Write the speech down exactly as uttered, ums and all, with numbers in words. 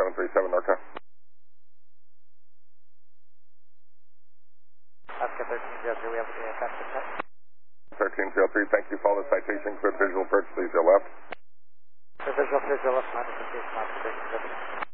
seven three seven Norca. Alaska thirteen zero three, we have a fast check. thirteen zero three, thank you. Follow the citation. Clear visual approach, please your left. Clear visual, please your left, minus and please, minus thirteen zero three.